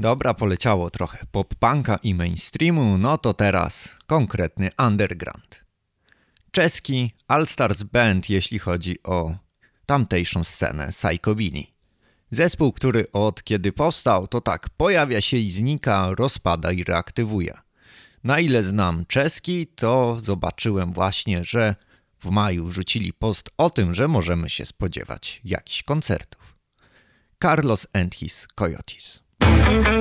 Dobra, poleciało trochę pop-punka i mainstreamu, no to teraz konkretny underground. Czeski All Stars Band, jeśli chodzi o tamtejszą scenę Psycho Billy. Zespół, który od kiedy powstał, to tak pojawia się i znika, rozpada i reaktywuje. Na ile znam czeski, to zobaczyłem właśnie, że w maju wrzucili post o tym, że możemy się spodziewać jakichś koncertów. Carlos and his Coyotes.